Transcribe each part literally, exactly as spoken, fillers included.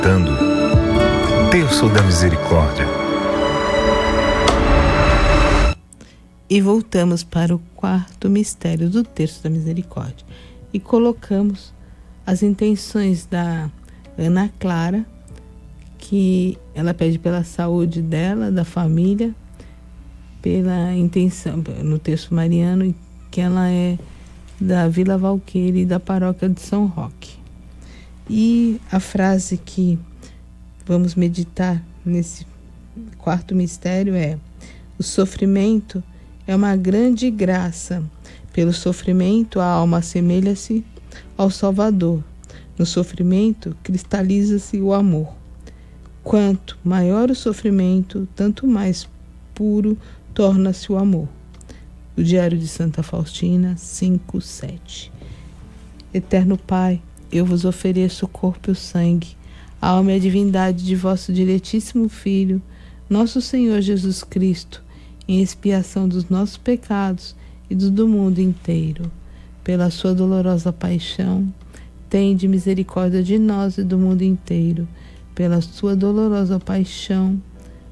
apresentando Terço da Misericórdia. E voltamos para o quarto mistério do Terço da Misericórdia. E colocamos as intenções da Ana Clara, que ela pede pela saúde dela, da família, pela intenção, no texto mariano, que ela é da Vila Valqueira e da paróquia de São Roque. E a frase que vamos meditar nesse quarto mistério é: o sofrimento é uma grande graça. Pelo sofrimento a alma assemelha-se ao Salvador. No sofrimento cristaliza-se o amor. Quanto maior o sofrimento, tanto mais puro torna-se o amor. O Diário de Santa Faustina, cinco, sete. Eterno Pai, eu vos ofereço o corpo e o sangue, a alma e a divindade de vosso diletíssimo Filho, nosso Senhor Jesus Cristo, em expiação dos nossos pecados e dos do mundo inteiro. Pela sua dolorosa paixão, tende misericórdia de nós e do mundo inteiro. Pela sua dolorosa paixão,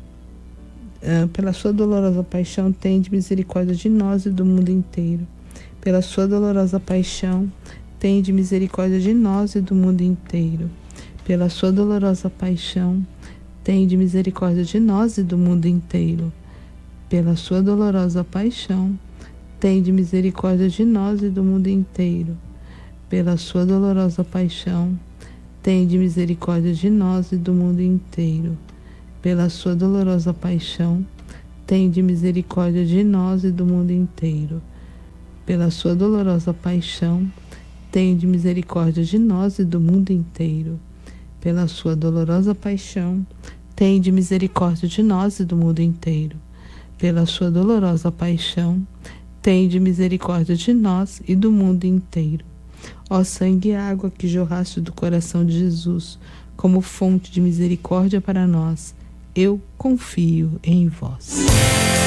uh, pela sua dolorosa paixão, tende misericórdia de nós e do mundo inteiro. Pela sua dolorosa paixão, tende misericórdia de nós e do mundo inteiro. Pela sua dolorosa paixão, tende misericórdia de nós e do mundo inteiro. Pela sua dolorosa paixão, tende misericórdia de nós e do mundo inteiro. Pela sua dolorosa paixão, tende misericórdia de nós e do mundo inteiro. Pela sua dolorosa paixão, tende misericórdia de nós e do mundo inteiro. Pela sua dolorosa paixão, tende misericórdia de nós e do mundo inteiro. Pela sua dolorosa paixão, tende misericórdia de nós e do mundo inteiro. Pela sua dolorosa paixão, tende misericórdia de nós e do mundo inteiro. Ó sangue e água que jorraste do coração de Jesus, como fonte de misericórdia para nós, eu confio em vós.